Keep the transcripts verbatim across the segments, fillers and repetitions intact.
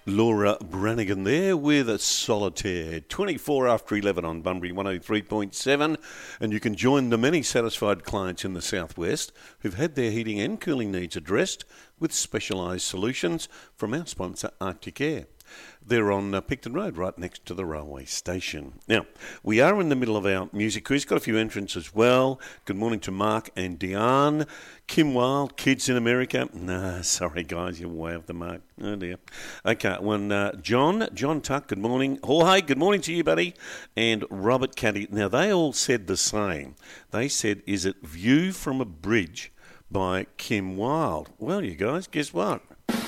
Laura Branigan there with a Solitaire. twenty-four after eleven on Bunbury one oh three point seven, and you can join the many satisfied clients in the southwest who've had their heating and cooling needs addressed with specialised solutions from our sponsor Arctic Air. They're on uh, Picton Road, right next to the railway station. Now, we are in the middle of our music quiz. Got a few entrants as well. Good morning to Mark and Diane. Kim Wilde, Kids in America. Nah, sorry, guys, you're way off the mark. Oh, dear. Okay, one, uh, John. John Tuck, good morning. Jorge, good morning to you, buddy. And Robert Caddy. Now, they all said the same. They said, is it View from a Bridge by Kim Wilde? Well, you guys, guess what?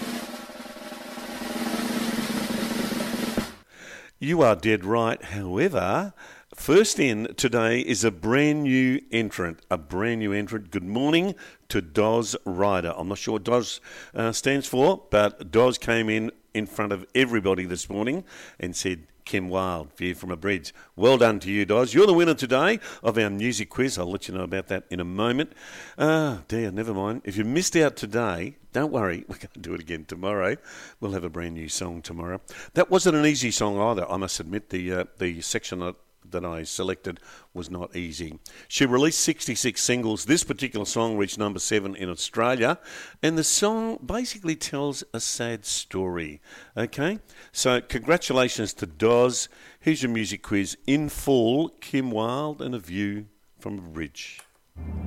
You are dead right. However, first in today is a brand new entrant. A brand new entrant. Good morning to Doz Ryder. I'm not sure what Doz uh, stands for, but Doz came in in front of everybody this morning and said, Kim Wilde, View from a Bridge. Well done to you, Doz. You're the winner today of our music quiz. I'll let you know about that in a moment. Ah, oh, dear, never mind. If you missed out today, don't worry. We're going to do it again tomorrow. We'll have a brand new song tomorrow. That wasn't an easy song either. I must admit, the uh, the section that, that I selected was not easy. She released sixty-six singles. This particular song reached number seven in Australia, and the song basically tells a sad story. Okay? So congratulations to Doz. Here's your music quiz in full. Kim Wilde and A View from a Bridge.